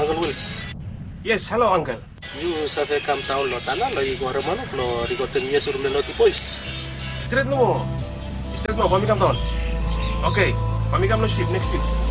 Uncle Wills. Yes, hello, Uncle. You save come town lo tanah lo igual hermano lo rigoten yes urum lo tipois. Straight mo, pamikam doon. Okay, pamikam lo ship next week.